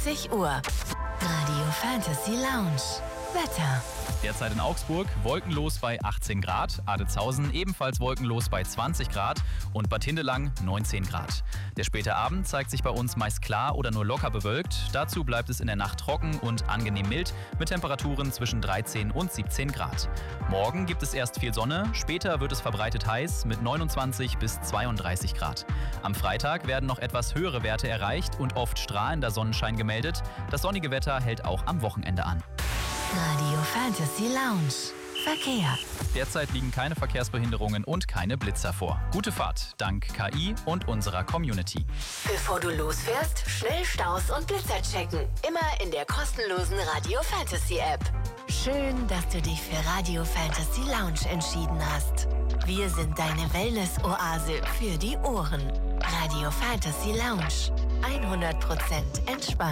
20 Uhr. Radio Fantasy Lounge. Wetter. Derzeit in Augsburg wolkenlos bei 18 Grad, Adetshausen ebenfalls wolkenlos bei 20 Grad und Bad Hindelang 19 Grad. Der späte Abend zeigt sich bei uns meist klar oder nur locker bewölkt. Dazu bleibt es in der Nacht trocken und angenehm mild mit Temperaturen zwischen 13 und 17 Grad. Morgen gibt es erst viel Sonne, später wird es verbreitet heiß mit 29 bis 32 Grad. Am Freitag werden noch etwas höhere Werte erreicht und oft strahlender Sonnenschein gemeldet. Das sonnige Wetter hält auch am Wochenende an. Radio Fantasy Lounge. Verkehr. Derzeit liegen keine Verkehrsbehinderungen und keine Blitzer vor. Gute Fahrt, dank KI und unserer Community. Bevor du losfährst, schnell Staus und Blitzer checken. Immer in der kostenlosen Radio Fantasy App. Schön, dass du dich für Radio Fantasy Lounge entschieden hast. Wir sind deine Wellness-Oase für die Ohren. Radio Fantasy Lounge. 100% entspannt.